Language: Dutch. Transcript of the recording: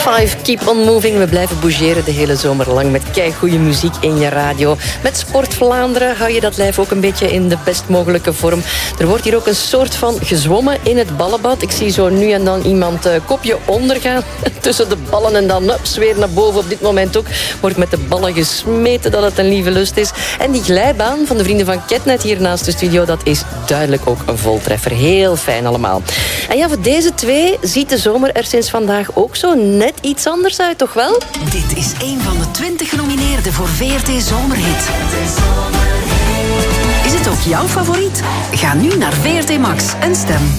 5, Keep on Moving. We blijven bougeren de hele zomer lang met keigoede muziek in je radio. Met Sport Vlaanderen hou je dat lijf ook een beetje in de best mogelijke vorm. Er wordt hier ook een soort van gezwommen in het ballenbad. Ik zie zo nu en dan iemand kopje ondergaan tussen de ballen en dan weer naar boven. Op dit moment ook wordt met de ballen gesmeten dat het een lieve lust is. En die glijbaan van de vrienden van Ketnet hier naast de studio, dat is duidelijk ook een voltreffer. Heel fijn allemaal. En ja, voor deze twee ziet de zomer er sinds vandaag ook zo net iets anders uit, toch wel? Dit is een van de 20 genomineerden voor VRT Zomerhit. Is het ook jouw favoriet? Ga nu naar VRT Max en stem.